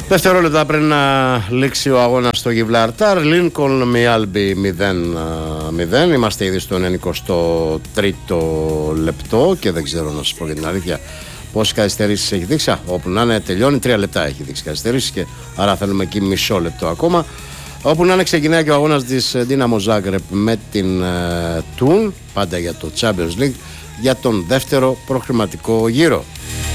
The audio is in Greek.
Δευτερόλεπτα πριν να λήξει ο αγώνας στο Γιβραλτάρ, Λίνκολν με Άλμπι 0-0. Είμαστε ήδη στο 93ο λεπτό και δεν ξέρω να σας πω για την αλήθεια πόσες καθυστερήσεις έχει δείξει. Όπου να είναι τελειώνει, 3 λεπτά έχει δείξει καθυστερήσεις και άρα θέλουμε εκεί μισό λεπτό ακόμα. Όπου να είναι ξεκινάει και ο αγώνας της Δίναμο Ζάγκρεπ με την Τουν, πάντα για το Champions League, για τον δεύτερο προχρηματικό γύρο.